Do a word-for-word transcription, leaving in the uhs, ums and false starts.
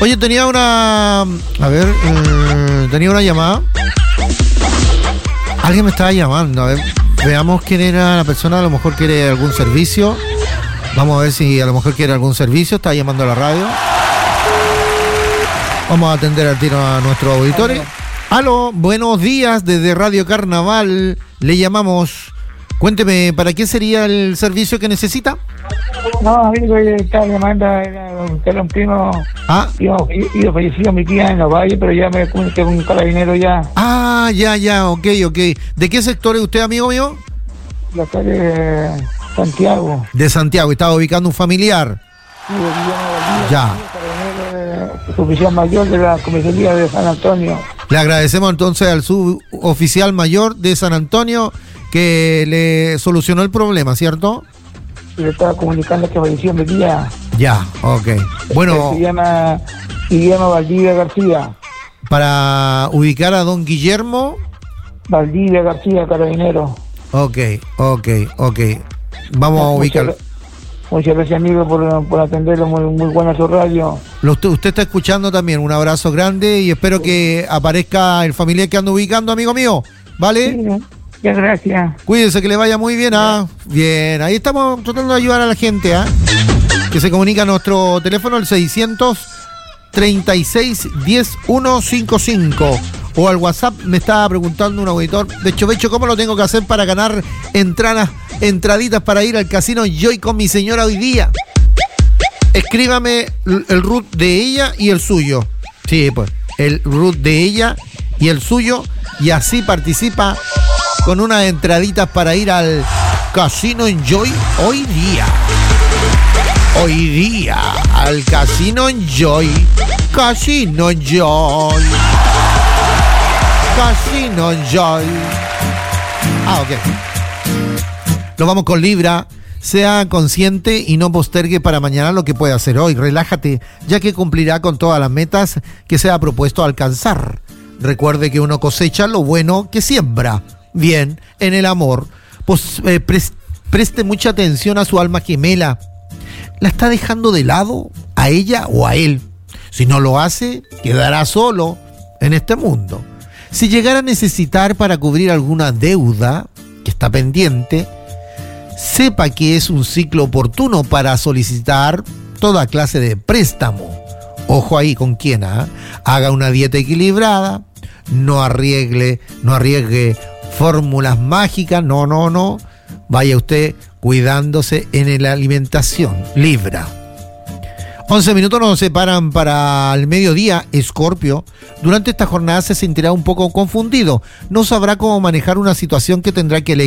Oye, tenía una... A ver, eh, tenía una llamada. Alguien me estaba llamando. A ver, veamos quién era la persona. A lo mejor quiere algún servicio. Vamos a ver si a lo mejor quiere algún servicio. Está llamando a la radio. Vamos a atender al tiro a nuestro auditorio. Aló, buenos días, desde Radio Carnaval. Le llamamos. Cuénteme, ¿para qué sería el servicio que necesita? No, amigo, estaba llamando, era un primo. Ah. Yo, yo fallecido mi tía en los valles, pero ya me comuniqué con un carabinero ya. Ah, ya, ya, ok, ok. ¿De qué sector es usted, amigo mío? La calle de Santiago. De Santiago, estaba ubicando un familiar. Sí, de Valdivia, ya. Suboficial mayor de la comisaría de San Antonio. Le agradecemos entonces al suboficial mayor de San Antonio que le solucionó el problema, ¿cierto? Y le estaba comunicando que falleció mi tía. Ya, ok. Bueno. Se llama Guillermo Valdivia García. Para ubicar a don Guillermo. Valdivia García, carabinero. Ok, ok, ok. Vamos a ubicar. Muchas, muchas gracias, amigo, por, por atenderlo. Muy, muy buena su radio. Lo, usted, usted está escuchando también. Un abrazo grande y espero sí. que aparezca el familiar que ando ubicando, amigo mío. ¿Vale? Sí. Muchas gracias. Cuídese, que le vaya muy bien. ¿ah? Bien, ahí estamos tratando de ayudar a la gente. ¿ah? Que se comunica a nuestro teléfono, el seiscientos treinta y seis, diez, ciento cincuenta y cinco. O al WhatsApp, me estaba preguntando un auditor. De hecho, de hecho, ¿cómo lo tengo que hacer para ganar entradas, entraditas para ir al casino Joy con mi señora hoy día? Escríbame el root de ella y el suyo. Sí, pues, el root de ella y el suyo. Y así participa con unas entraditas para ir al Casino Enjoy hoy día. Hoy día, al Casino Enjoy. Casino Enjoy. Casino Enjoy. Ah, ok. Nos vamos con Libra. Sea consciente y no postergue para mañana lo que puede hacer hoy. Relájate, ya que cumplirá con todas las metas que se ha propuesto alcanzar. Recuerde que uno cosecha lo bueno que siembra. Bien, en el amor, pues eh, pres- preste mucha atención a su alma gemela. ¿La está dejando de lado a ella o a él? Si no lo hace, quedará solo en este mundo. Si llegara a necesitar para cubrir alguna deuda que está pendiente, sepa que es un ciclo oportuno para solicitar toda clase de préstamo. Ojo ahí con quién, ¿eh? Haga una dieta equilibrada, no arriesgue, no arriesgue fórmulas mágicas, no, no, no. Vaya usted cuidándose en la alimentación. Libra. once minutos nos separan para el mediodía. Escorpio, durante esta jornada se sentirá un poco confundido. No sabrá cómo manejar una situación que tendrá que elegir